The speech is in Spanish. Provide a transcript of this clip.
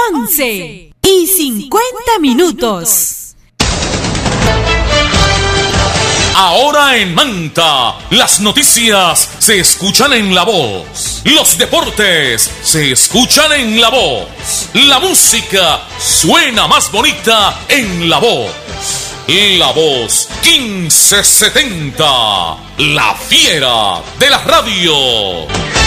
11:50. Ahora en Manta, las noticias se escuchan en La Voz. Los deportes se escuchan en La Voz. La música suena más bonita en La Voz. La Voz 1570, la fiera de la radio.